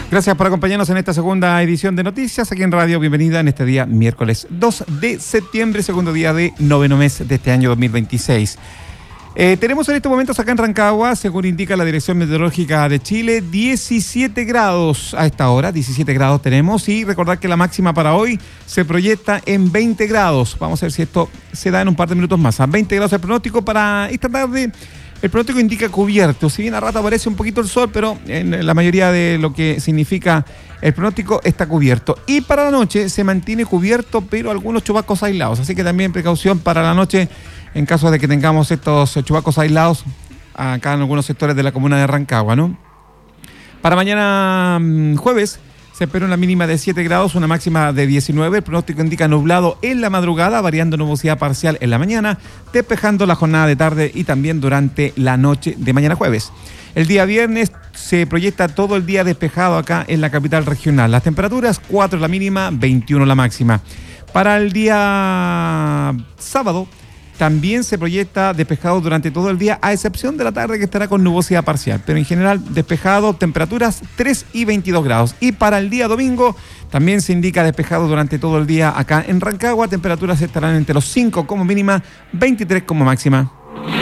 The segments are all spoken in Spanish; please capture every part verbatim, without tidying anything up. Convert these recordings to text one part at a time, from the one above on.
Gracias por acompañarnos en esta segunda edición de Noticias aquí en Radio. Bienvenida en este día miércoles dos de septiembre, segundo día de noveno mes de este año dos mil veintiséis. Eh, tenemos en estos momentos acá en Rancagua, según indica la Dirección Meteorológica de Chile, diecisiete grados a esta hora, diecisiete grados tenemos, y recordar que la máxima para hoy se proyecta en veinte grados. Vamos a ver si esto se da en un par de minutos más. A veinte grados el pronóstico para esta tarde. El pronóstico indica cubierto, si bien a rato aparece un poquito el sol, pero en la mayoría de lo que significa el pronóstico está cubierto. Y para la noche se mantiene cubierto, pero algunos chubascos aislados, así que también precaución para la noche en caso de que tengamos estos chubascos aislados acá en algunos sectores de la comuna de Rancagua, ¿no? Para mañana jueves se espera una mínima de siete grados, una máxima de diecinueve. El pronóstico indica nublado en la madrugada, variando nubosidad parcial en la mañana, despejando la jornada de tarde y también durante la noche de mañana jueves. El día viernes se proyecta todo el día despejado acá en la capital regional. Las temperaturas, cuatro la mínima, veintiuno la máxima. Para el día sábado también se proyecta despejado durante todo el día, a excepción de la tarde que estará con nubosidad parcial. Pero en general despejado, temperaturas tres y veintidós grados. Y para el día domingo también se indica despejado durante todo el día acá en Rancagua. Temperaturas estarán entre los cinco como mínima, veintitrés como máxima.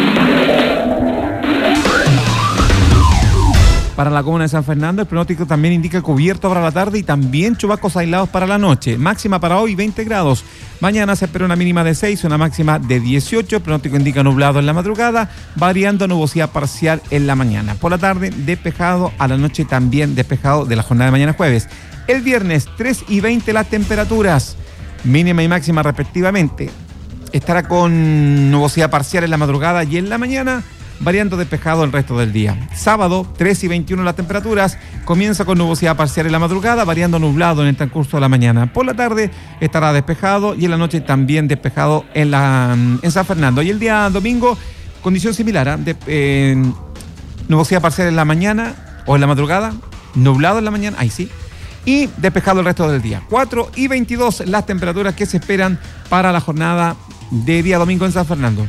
Para la comuna de San Fernando, el pronóstico también indica cubierto para la tarde y también chubascos aislados para la noche. Máxima para hoy, veinte grados. Mañana se espera una mínima de seis, una máxima de dieciocho. El pronóstico indica nublado en la madrugada, variando nubosidad parcial en la mañana. Por la tarde, despejado. A la noche también despejado de la jornada de mañana jueves. El viernes, tres y veinte las temperaturas, mínima y máxima respectivamente. Estará con nubosidad parcial en la madrugada y en la mañana, variando despejado el resto del día. Sábado, tres y veintiuno las temperaturas, comienza con nubosidad parcial en la madrugada, variando nublado en el transcurso de la mañana. Por la tarde estará despejado y en la noche también despejado en, la, en San Fernando. Y el día domingo, condición similar, ¿eh? de, eh, nubosidad parcial en la mañana o en la madrugada, nublado en la mañana, ahí sí, y despejado el resto del día. cuatro y veintidós las temperaturas que se esperan para la jornada de día domingo en San Fernando.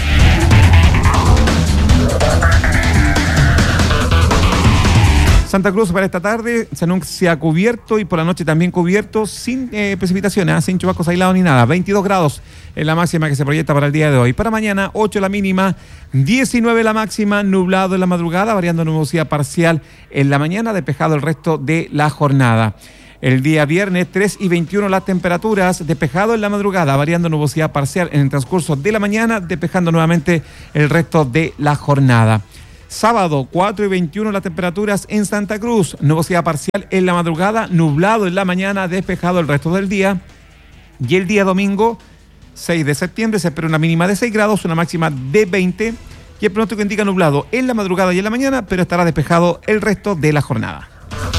Santa Cruz para esta tarde se anuncia cubierto y por la noche también cubierto, sin eh, precipitaciones, sin chubascos aislados ni nada. veintidós grados es la máxima que se proyecta para el día de hoy. Para mañana, ocho la mínima, diecinueve la máxima, nublado en la madrugada, variando nubosidad parcial en la mañana, despejado el resto de la jornada. El día viernes, tres y veintiuno las temperaturas, despejado en la madrugada, variando nubosidad parcial en el transcurso de la mañana, despejando nuevamente el resto de la jornada. Sábado, cuatro y veintiuno las temperaturas en Santa Cruz, nubosidad parcial en la madrugada, nublado en la mañana, despejado el resto del día. Y el día domingo, seis de septiembre, se espera una mínima de seis grados, una máxima de veinte. Y el pronóstico indica nublado en la madrugada y en la mañana, pero estará despejado el resto de la jornada.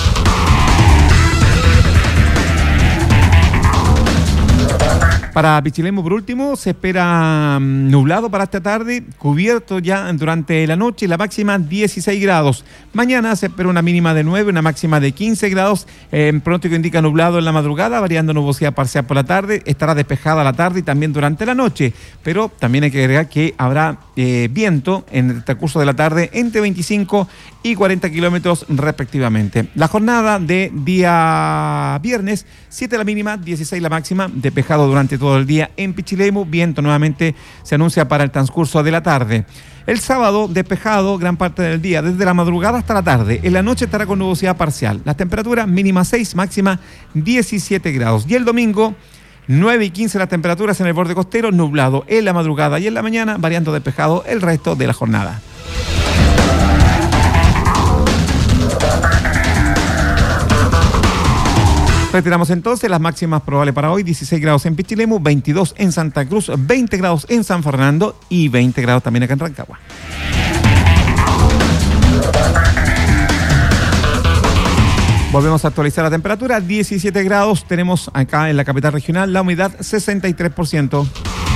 Para Pichilemu, por último, se espera nublado para esta tarde, cubierto ya durante la noche, la máxima dieciséis grados. Mañana se espera una mínima de nueve, una máxima de quince grados. Eh, pronóstico indica nublado en la madrugada, variando nubosidad parcial por la tarde. Estará despejada la tarde y también durante la noche. Pero también hay que agregar que habrá eh, viento en el transcurso de la tarde entre veinticinco y cuarenta kilómetros respectivamente. La jornada de día viernes, siete la mínima, dieciséis la máxima, despejado durante todo el día en Pichilemu, viento nuevamente se anuncia para el transcurso de la tarde. El sábado, despejado gran parte del día, desde la madrugada hasta la tarde. En la noche estará con nubosidad parcial. Las temperaturas mínima seis, máxima diecisiete grados. Y el domingo, nueve y quince las temperaturas en el borde costero, nublado en la madrugada y en la mañana, variando despejado el resto de la jornada. Retiramos entonces las máximas probables para hoy: dieciséis grados en Pichilemu, veintidós en Santa Cruz, veinte grados en San Fernando y veinte grados también acá en Rancagua. Volvemos a actualizar la temperatura, diecisiete grados tenemos acá en la capital regional, la humedad sesenta y tres por ciento.